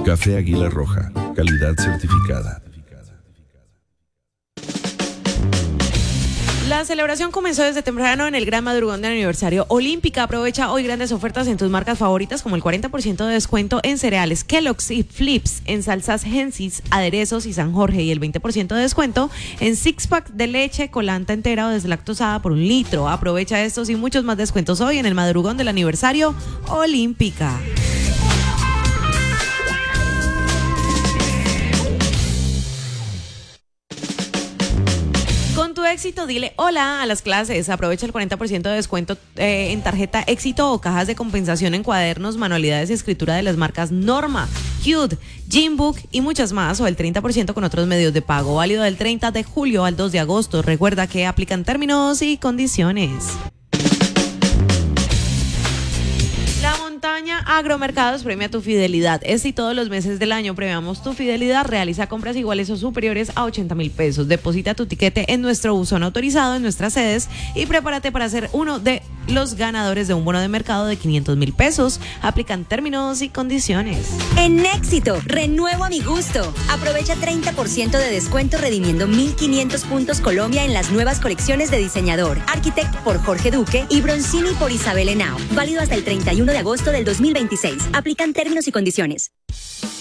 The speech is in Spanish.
Café Águila Roja, calidad certificada. La celebración comenzó desde temprano en el gran madrugón del aniversario Olímpica. Aprovecha hoy grandes ofertas en tus marcas favoritas, como el 40% de descuento en cereales Kellogg's y Flips, en salsas Hensis, aderezos y San Jorge, y el 20% de descuento en six pack de leche colanta entera o deslactosada por 1 litro. Aprovecha estos y muchos más descuentos hoy en el madrugón del aniversario Olímpica. Con tu éxito, dile hola a las clases. Aprovecha el 40% de descuento en tarjeta éxito o cajas de compensación en cuadernos, manualidades y escritura de las marcas Norma, Cute, Gymbook y muchas más, o el 30% con otros medios de pago. Válido del 30 de julio al 2 de agosto. Recuerda que aplican términos y condiciones. La Montaña Agromercados premia tu fidelidad. Este y todos los meses del año premiamos tu fidelidad. Realiza compras iguales o superiores a 80,000 pesos. Deposita tu tiquete en nuestro buzón autorizado en nuestras sedes y prepárate para ser uno de los ganadores de un bono de mercado de 500,000 pesos. Aplican términos y condiciones. En Éxito, renuevo a mi gusto. Aprovecha 30% de descuento redimiendo 1,500 puntos Colombia en las nuevas colecciones de diseñador, Architect por Jorge Duque y Bronzini por Isabel Henao. Válido hasta el 31 de agosto del 2026. Aplican términos y condiciones.